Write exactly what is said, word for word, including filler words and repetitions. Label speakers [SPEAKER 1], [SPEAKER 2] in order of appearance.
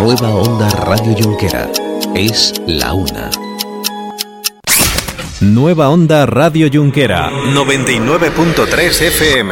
[SPEAKER 1] Nueva Onda Radio Junquera. Es la una.
[SPEAKER 2] Nueva Onda Radio Junquera.
[SPEAKER 1] noventa y nueve punto tres F M.